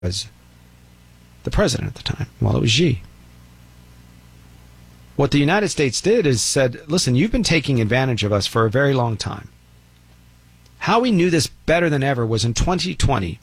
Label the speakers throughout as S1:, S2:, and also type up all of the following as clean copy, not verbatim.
S1: was the president at the time. Well, it was Xi. What the United States did is said, listen, you've been taking advantage of us for a very long time. How we knew this better than ever was in 2020.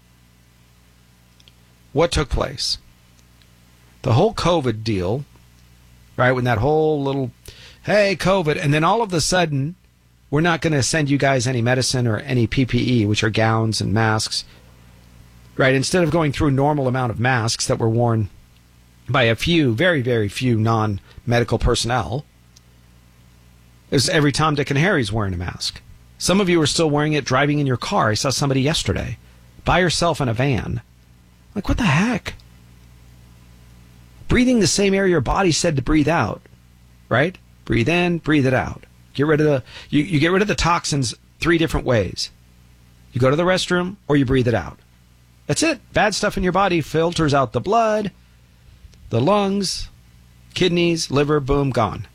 S1: What took place? The whole COVID deal, right, when that whole little, hey, COVID, and then all of a sudden, we're not going to send you guys any medicine or any PPE, which are gowns and masks, right? Instead of going through a normal amount of masks that were worn by a few, very, very few non-medical personnel, it was every Tom, Dick, and Harry's wearing a mask. Some of you are still wearing it driving in your car. I saw somebody yesterday by herself in a van. Like, what the heck? Breathing the same air your body said to breathe out, right? Breathe in, breathe it out. Get rid of the you get rid of the toxins 3 different ways. You go to the restroom or you breathe it out. That's it. Bad stuff in your body filters out the blood, the lungs, kidneys, liver, boom, gone.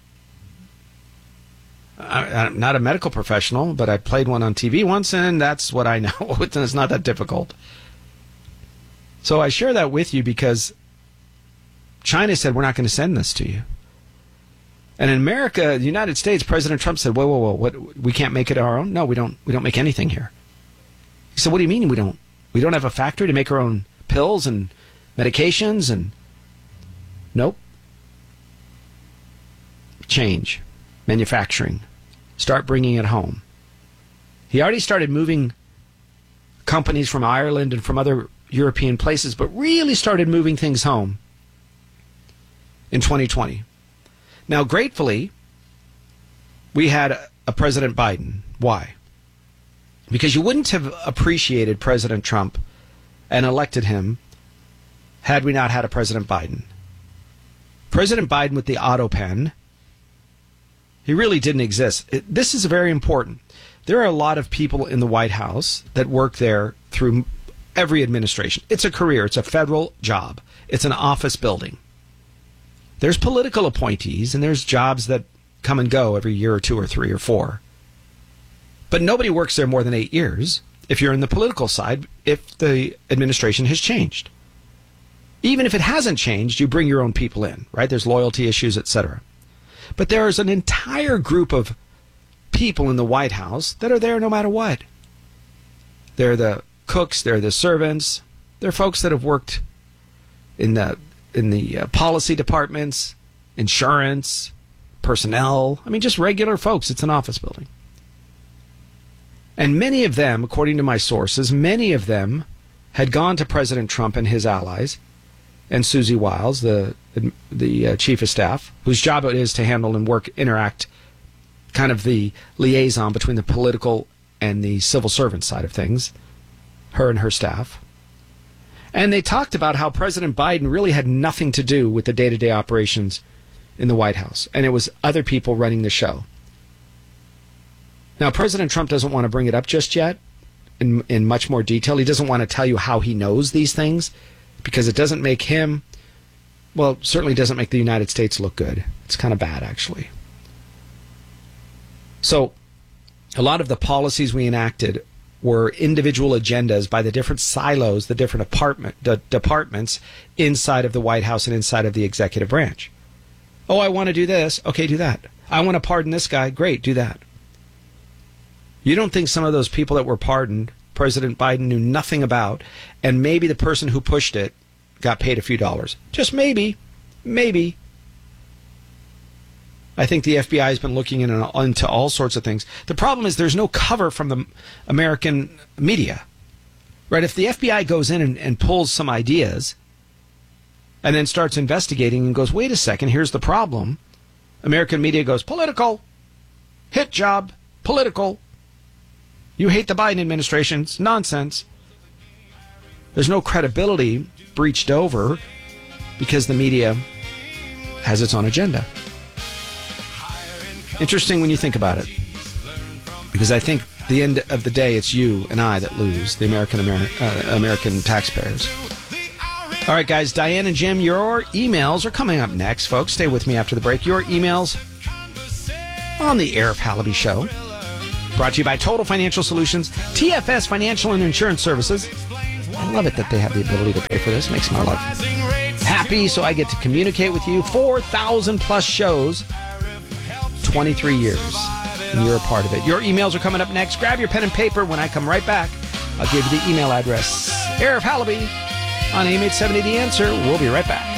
S1: I'm not a medical professional, but I played one on TV once, and that's what I know. It's not that difficult. So I share that with you because China said, we're not going to send this to you. And in America, the United States, President Trump said, whoa, what, we can't make it our own? No, we don't make anything here. He said, what do you mean we don't? We don't have a factory to make our own pills and medications? And nope. Change. Manufacturing. Start bringing it home. He already started moving companies from Ireland and from other European places, but really started moving things home in 2020. Now, gratefully, we had a President Biden. Why? Because you wouldn't have appreciated President Trump and elected him had we not had a President Biden. President Biden with the auto pen, he really didn't exist. This is very important. There are a lot of people in the White House that work there through every administration. It's a career. It's a federal job. It's an office building. There's political appointees, and there's jobs that come and go every year or 2 or 3 or 4. But nobody works there more than 8 years if you're in the political side, if the administration has changed. Even if it hasn't changed, you bring your own people in, right? There's loyalty issues, etc. But there's an entire group of people in the White House that are there no matter what. They're the cooks, they're the servants, they're folks that have worked in the policy departments, insurance, personnel. I mean, just regular folks. It's an office building. And many of them, according to my sources, many of them had gone to President Trump and his allies and Susie Wiles, the chief of staff, whose job it is to handle and interact, kind of the liaison between the political and the civil servant side of things, her and her staff. And they talked about how President Biden really had nothing to do with the day-to-day operations in the White House, and it was other people running the show. Now, President Trump doesn't want to bring it up just yet in much more detail. He doesn't want to tell you how he knows these things because it doesn't make him, well, it certainly doesn't make the United States look good. It's kind of bad, actually. So a lot of the policies we enacted were individual agendas by the different silos, the different departments inside of the White House and inside of the executive branch. Oh, I want to do this. Okay, do that. I want to pardon this guy. Great, do that. You don't think some of those people that were pardoned, President Biden knew nothing about, and maybe the person who pushed it got paid a few dollars? Just maybe. Maybe. I think the FBI has been looking into all sorts of things. The problem is there's no cover from the American media. Right? If the FBI goes in and pulls some ideas and then starts investigating and goes, wait a second, here's the problem. American media goes, political, hit job, political. You hate the Biden administration. It's nonsense. There's no credibility breached over because the media has its own agenda. Interesting when you think about it, because I think at the end of the day, it's you and I that lose, the American taxpayers. All right, guys, Diane and Jim, your emails are coming up next, folks. Stay with me after the break. Your emails on the Air of Halaby Show. Brought to you by Total Financial Solutions, TFS Financial and Insurance Services, and I love it that they have the ability to pay for this. Makes my life happy, so I get to communicate with you. 4,000 plus shows, 23 years, and you're a part of it. Your emails are coming up next. Grab your pen and paper. When I come right back, I'll give you the email address. Arif Halaby on AM 870 The Answer. We'll be right back.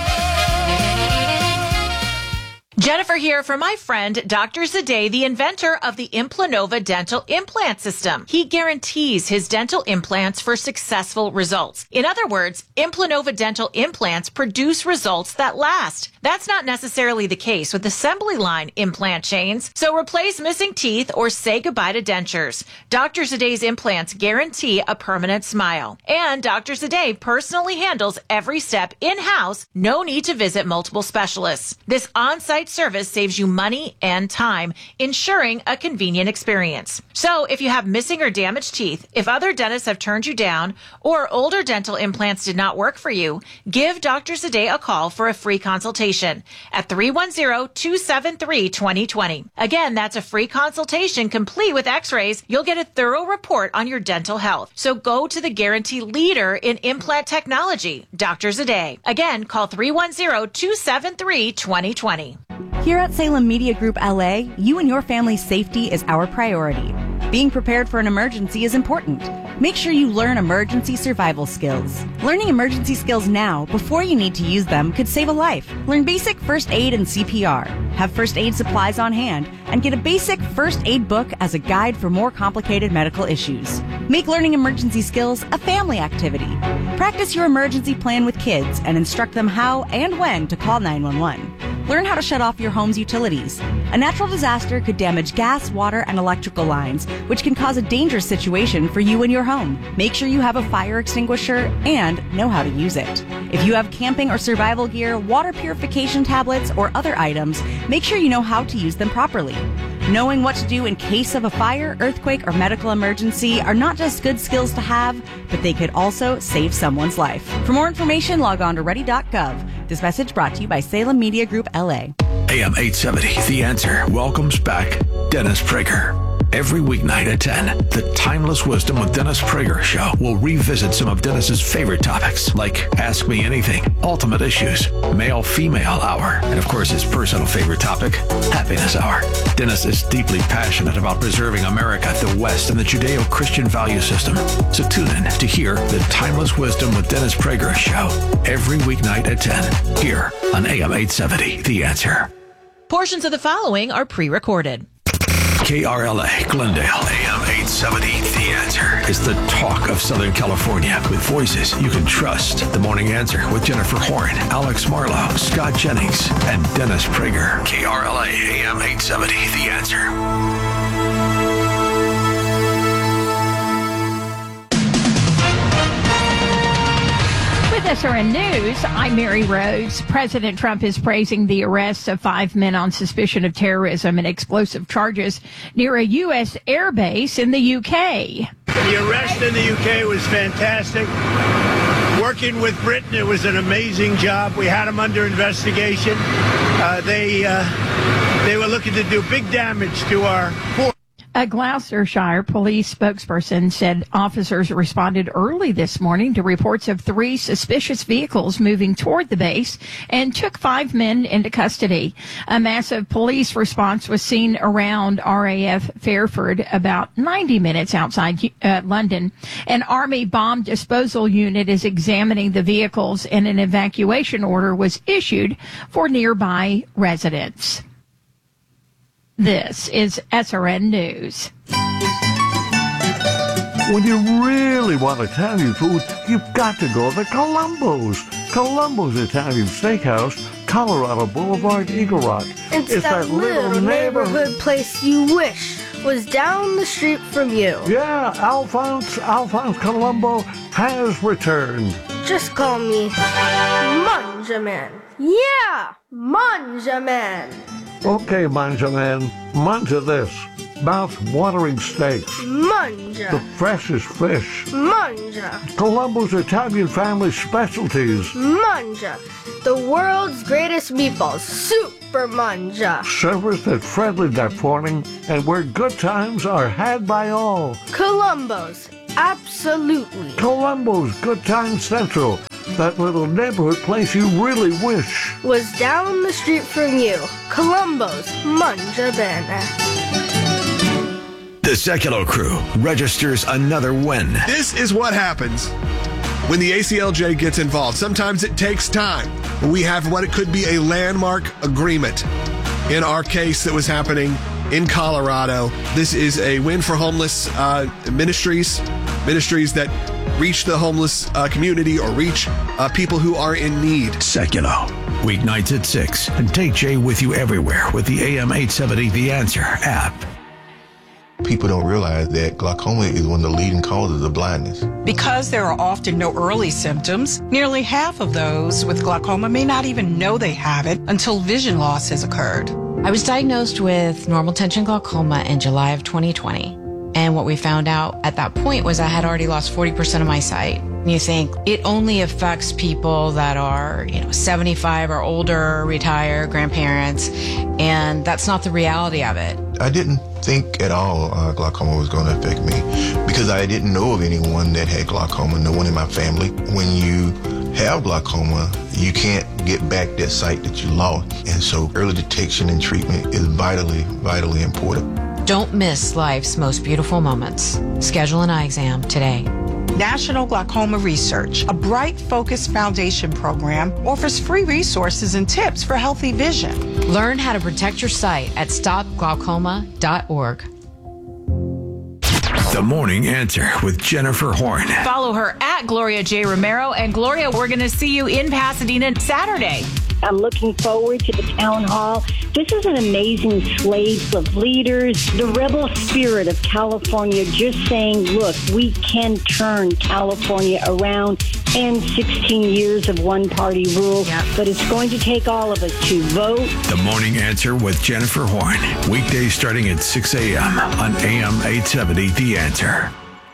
S2: Jennifer here for my friend, Dr. Zadeh, the inventor of the Implanova dental implant system. He guarantees his dental implants for successful results. In other words, Implanova dental implants produce results that last. That's not necessarily the case with assembly line implant chains, so replace missing teeth or say goodbye to dentures. Dr. Zadeh's implants guarantee a permanent smile. And Dr. Zadeh personally handles every step in-house, no need to visit multiple specialists. This on-site service saves you money and time, ensuring a convenient experience. So if you have missing or damaged teeth, if other dentists have turned you down, or older dental implants did not work for you, give Dr. Zadeh a call for a free consultation at 310-273-2020. Again, that's a free consultation complete with x-rays. You'll get a thorough report on your dental health. So go to the guarantee leader in implant technology, Dr. Zadeh. Again, call 310-273-2020.
S3: Here at Salem Media Group LA, you and your family's safety is our priority. Being prepared for an emergency is important. Make sure you learn emergency survival skills. Learning emergency skills now, before you need to use them, could save a life. Learn basic first aid and CPR. Have first aid supplies on hand, and get a basic first aid book as a guide for more complicated medical issues. Make learning emergency skills a family activity. Practice your emergency plan with kids and instruct them how and when to call 911. Learn how to shut off your home's utilities. A natural disaster could damage gas, water, and electrical lines, which can cause a dangerous situation for you and your home. Make sure you have a fire extinguisher and know how to use it. If you have camping or survival gear, water purification tablets, or other items, make sure you know how to use them properly. Knowing what to do in case of a fire, earthquake, or medical emergency are not just good skills to have, but they could also save someone's life. For more information, log on to ready.gov. This message brought to you by Salem Media Group LA.
S4: AM 870, The Answer welcomes back Dennis Prager. Every weeknight at 10, the Timeless Wisdom with Dennis Prager show will revisit some of Dennis's favorite topics, like Ask Me Anything, Ultimate Issues, Male-Female Hour, and of course his personal favorite topic, Happiness Hour. Dennis is deeply passionate about preserving America, the West, and the Judeo-Christian value system. So tune in to hear the Timeless Wisdom with Dennis Prager show every weeknight at 10, here on AM 870, The Answer.
S2: Portions of the following are pre-recorded.
S4: KRLA, Glendale, AM 870, The Answer is the talk of Southern California with voices you can trust. The Morning Answer with Jennifer Horn, Alex Marlowe, Scott Jennings, and Dennis Prager. KRLA, AM 870, The Answer.
S5: With SRN News, I'm Mary Rose. President Trump is praising the arrests of 5 men on suspicion of terrorism and explosive charges near a U.S. air base in the UK.
S6: The arrest in the UK was fantastic. Working with Britain, it was an amazing job. We had them under investigation. They were looking to do big damage to our force.
S5: A Gloucestershire police spokesperson said officers responded early this morning to reports of 3 suspicious vehicles moving toward the base and took 5 men into custody. A massive police response was seen around RAF Fairford, about 90 minutes outside London. An Army bomb disposal unit is examining the vehicles, and an evacuation order was issued for nearby residents. This is SRN News.
S7: When you really want Italian food, you've got to go to Columbo's. Columbo's Italian Steakhouse, Colorado Boulevard, Eagle Rock.
S8: It's that little neighborhood place you wish was down the street from you.
S7: Yeah, Alphonse Columbo has returned.
S8: Just call me Manjaman. Yeah, Manjaman.
S7: Okay, Manjaman, manja this. Mouth-watering steaks.
S8: Manja.
S7: The freshest fish.
S8: Manja.
S7: Columbo's Italian family specialties.
S8: Manja. The world's greatest meatballs. Super Manja.
S7: Serviced at friendly dining and where good times are had by all.
S8: Columbo's. Absolutely.
S7: Columbo's Good Time Central. That little neighborhood place you really wish
S8: was down the street from you. Columbo's Mangia Bene.
S4: The Secular Crew registers another win.
S9: This is what happens when the ACLJ gets involved. Sometimes it takes time. We have what it could be a landmark agreement. In our case that was happening in Colorado, this is a win for homeless ministries that reach the homeless community or reach people who are in need.
S4: Secular, weeknights at 6. And take Jay with you everywhere with the AM 870 The Answer app.
S10: People don't realize that glaucoma is one of the leading causes of blindness.
S11: Because there are often no early symptoms, nearly half of those with glaucoma may not even know they have it until vision loss has occurred.
S12: I was diagnosed with normal tension glaucoma in July of 2020. And what we found out at that point was I had already lost 40% of my sight. And you think it only affects people that are, 75 or older, retired, grandparents, and that's not the reality of it.
S10: I didn't think at all glaucoma was going to affect me because I didn't know of anyone that had glaucoma, no one in my family. When you have glaucoma, you can't get back that sight that you lost. And so early detection and treatment is vitally, vitally important.
S12: Don't miss life's most beautiful moments. Schedule an eye exam today.
S11: National Glaucoma Research, a Bright Focus Foundation program, offers free resources and tips for healthy vision.
S12: Learn how to protect your sight at stopglaucoma.org.
S4: The Morning Answer with Jennifer Horn.
S2: Follow her at Gloria J. Romero. And Gloria, we're going to see you in Pasadena Saturday.
S13: I'm looking forward to the town hall. This is an amazing slate of leaders, the rebel spirit of California just saying, look, we can turn California around and 16 years of one-party rule. Yep. But it's going to take all of us to vote.
S4: The Morning Answer with Jennifer Horn. Weekdays starting at 6 a.m. on AM 870 The Answer.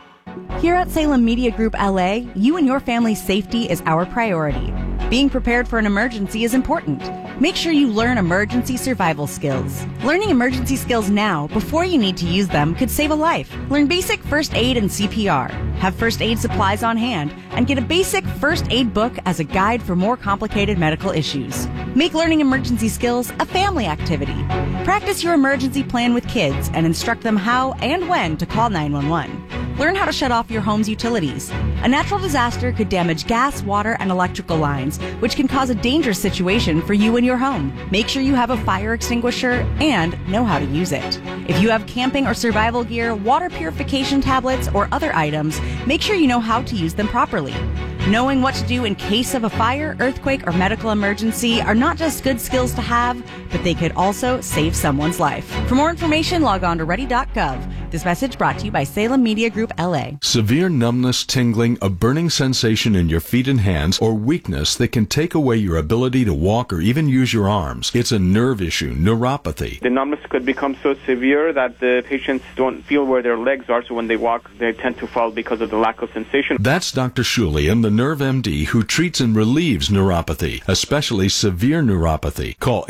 S3: Here at Salem Media Group LA, you and your family's safety is our priority. Being prepared for an emergency is important. Make sure you learn emergency survival skills. Learning emergency skills now, before you need to use them, could save a life. Learn basic first aid and CPR. Have first aid supplies on hand, and get a basic first aid book as a guide for more complicated medical issues. Make learning emergency skills a family activity. Practice your emergency plan with kids and instruct them how and when to call 911. Learn how to shut off your home's utilities. A natural disaster could damage gas, water, and electrical lines, which can cause a dangerous situation for you and your home. Make sure you have a fire extinguisher and know how to use it. If you have camping or survival gear, water purification tablets, or other items, make sure you know how to use them properly. Knowing what to do in case of a fire, earthquake, or medical emergency are not just good skills to have, but they could also save someone's life. For more information, log on to ready.gov. This message brought to you by Salem Media Group LA.
S14: Severe numbness, tingling, a burning sensation in your feet and hands, or weakness that can take away your ability to walk or even use your arms. It's a nerve issue, neuropathy.
S15: The numbness could become so severe that the patients don't feel where their legs are, so when they walk, they tend to fall because of the lack of sensation.
S14: That's Dr. Shulian, the Nerve MD, who treats and relieves neuropathy, especially severe neuropathy. Call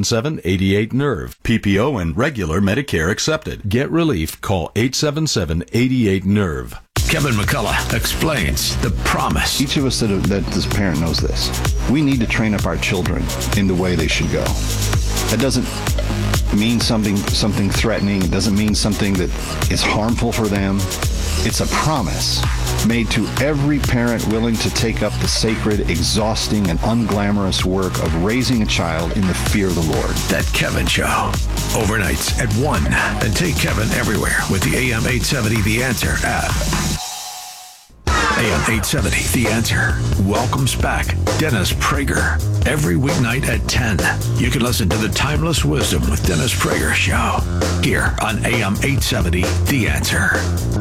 S14: 877-88-NERVE. PPO and regular Medicare accepted. Get relief. Call 877-88-NERVE.
S4: Kevin McCullough explains the promise.
S16: Each of us that as a parent knows this. We need to train up our children in the way they should go. That doesn't mean something threatening. It doesn't mean something that is harmful for them. It's a promise made to every parent willing to take up the sacred, exhausting, and unglamorous work of raising a child in the fear of the Lord.
S4: That Kevin Show. Overnights at 1. And take Kevin everywhere with the AM 870 The Answer app. AM 870 The Answer welcomes back Dennis Prager every weeknight at 10. You can listen to the Timeless Wisdom with Dennis Prager show here on AM 870 The Answer.